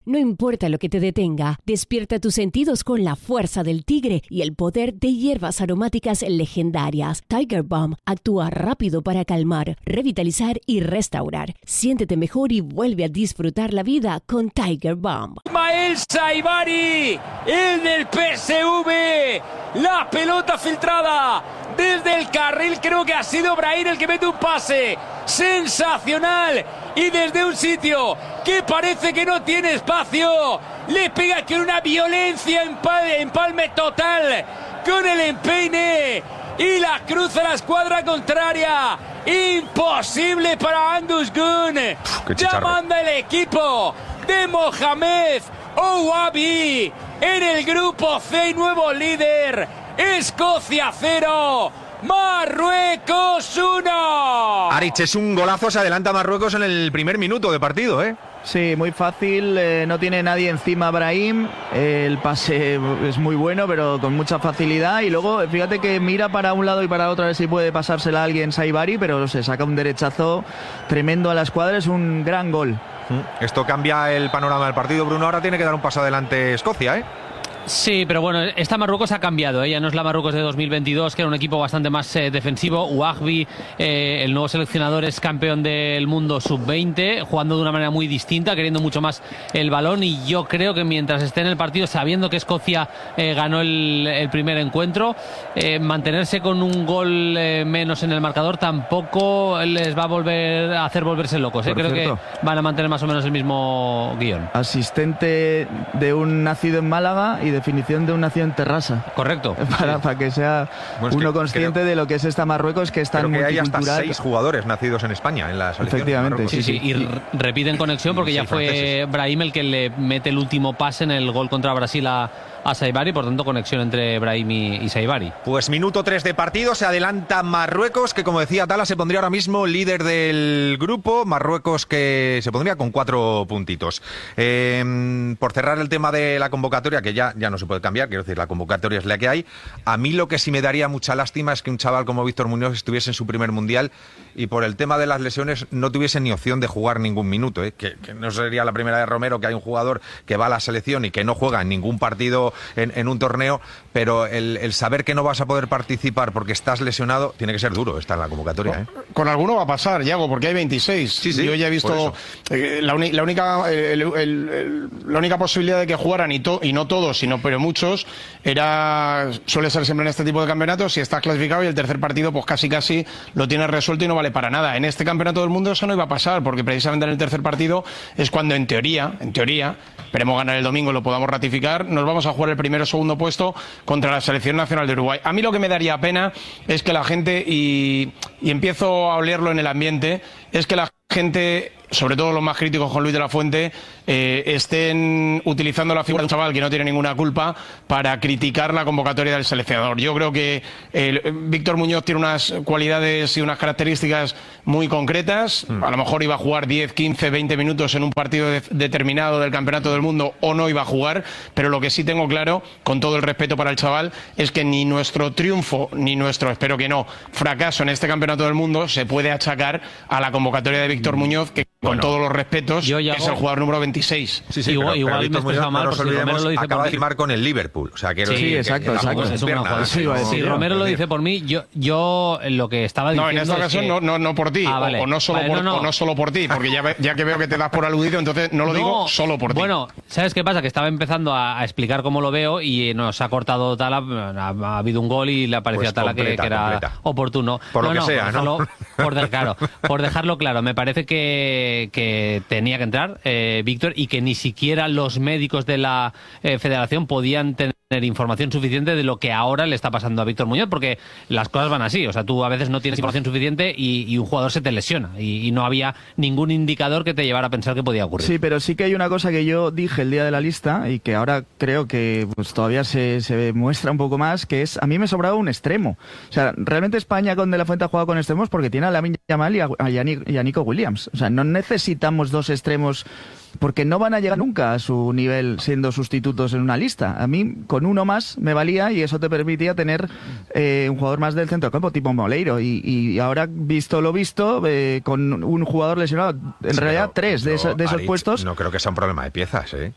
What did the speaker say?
No importa lo que te detenga, despierta tus sentidos con la fuerza del tigre y el poder de hierbas aromáticas legendarias. Tiger Balm actúa rápido para calmar, revitalizar y restaurar. Siéntete mejor y vuelve a disfrutar la vida con Tiger Balm. Ismael Saibari, el del PSV, la pelota filtrada desde el carril, creo que ha sido Brahim el que mete un pase sensacional y desde un sitio que parece que no tiene espacio, le pega con una violencia empalme total con el empeine y la cruza la escuadra contraria. Imposible para Angus Gunn. Ya manda el equipo de Mohamed Ouabi en el grupo C, nuevo líder. Escocia 0, Marruecos 1. Arich, es un golazo, se adelanta Marruecos en el primer minuto de partido, ¿eh? Sí, muy fácil, no tiene nadie encima Brahim, el pase es muy bueno, pero con mucha facilidad, y luego fíjate que mira para un lado y para otro a ver si puede pasársela a alguien Saibari, pero se saca un derechazo tremendo a la escuadra, es un gran gol. Esto cambia el panorama del partido, Bruno, ahora tiene que dar un paso adelante Escocia, ¿eh? Sí, pero bueno, esta Marruecos ha cambiado, ya no es la Marruecos de 2022, que era un equipo bastante más defensivo. Ouabi, el nuevo seleccionador, es campeón del mundo sub-20, jugando de una manera muy distinta, queriendo mucho más el balón, y yo creo que mientras esté en el partido, sabiendo que Escocia ganó el primer encuentro, mantenerse con un gol menos en el marcador tampoco les va a hacer volverse locos. Creo que van a mantener más o menos el mismo guión. Asistente de un nacido en Málaga y definición de un nacido en Terrassa. Correcto. Para que sea uno consciente de lo que es esta Marruecos, que es tan multicultural. Creo que hay hasta 6 jugadores nacidos en España en la selección. Efectivamente, sí. Y repiten conexión porque ya fue franceses. Brahim el que le mete el último pase en el gol contra Brasil a Saibari, por tanto conexión entre Brahim y Saibari. Pues minuto 3 de partido, se adelanta Marruecos, que como decía Tala, se pondría ahora mismo líder del grupo. Marruecos que se pondría con 4 puntitos. Por cerrar el tema de la convocatoria, que ya no se puede cambiar, quiero decir, la convocatoria es la que hay. A mí lo que sí me daría mucha lástima es que un chaval como Víctor Muñoz estuviese en su primer mundial y por el tema de las lesiones no tuviese ni opción de jugar ningún minuto, que no sería la primera de Romero que hay un jugador que va a la selección y que no juega en ningún partido en un torneo, pero el saber que no vas a poder participar porque estás lesionado tiene que ser duro estar en la convocatoria. Con alguno va a pasar, Yago, porque hay 26. Sí, yo ya he visto la única posibilidad de que jugaran y no todos, pero muchos, suele ser siempre en este tipo de campeonatos, si estás clasificado y el tercer partido pues casi lo tienes resuelto y no vale para nada. En este campeonato del mundo eso no iba a pasar, porque precisamente en el tercer partido es cuando en teoría, esperemos ganar el domingo, lo podamos ratificar, nos vamos a jugar el primero o segundo puesto contra la selección nacional de Uruguay. A mí lo que me daría pena es que la gente, y empiezo a olerlo en el ambiente, es que la gente, sobre todo los más críticos con Luis de la Fuente, estén utilizando la figura de un chaval que no tiene ninguna culpa para criticar la convocatoria del seleccionador. Yo creo que Víctor Muñoz tiene unas cualidades y unas características muy concretas. A lo mejor iba a jugar 10, 15, 20 minutos en un partido determinado del Campeonato del Mundo, o no iba a jugar, pero lo que sí tengo claro, con todo el respeto para el chaval, es que ni nuestro triunfo, ni nuestro, espero que no, fracaso en este Campeonato del Mundo se puede achacar a la convocatoria de Víctor Muñoz, que con todos los respetos es el jugador número 26. Sí, igual me he expresado mal, porque si Romero lo dice acaba por de firmar con el Liverpool. O sea, exacto. Si Romero lo dice por mí, yo lo que estaba diciendo. No, en esta ocasión no por ti, vale. o no solo por ti, porque ya que veo que te das por aludido, entonces no lo digo solo por ti. Bueno, ¿sabes qué pasa? Que estaba empezando a explicar cómo lo veo y nos ha cortado Tala, ha habido un gol y le parecía a Tala que era oportuno. Por lo que sea, ¿no? Por dejarlo claro, me parece que tenía que entrar Víctor, y que ni siquiera los médicos de la federación podían tener información suficiente de lo que ahora le está pasando a Víctor Muñoz, porque las cosas van así, o sea, tú a veces no tienes información suficiente y un jugador se te lesiona y no había ningún indicador que te llevara a pensar que podía ocurrir. Sí, pero sí que hay una cosa que yo dije el día de la lista y que ahora creo que pues todavía se muestra un poco más, que es, a mí me sobraba un extremo. O sea, realmente España con De la Fuente ha jugado con extremos porque tiene a Lamine Yamal y a Nico Williams. O sea, no necesitamos dos extremos porque no van a llegar nunca a su nivel siendo sustitutos en una lista. A mí con uno más me valía y eso te permitía tener un jugador más del centro del campo tipo Moleiro, y ahora visto lo visto, con un jugador lesionado, en realidad tres de esos puestos. No creo que sea un problema de piezas,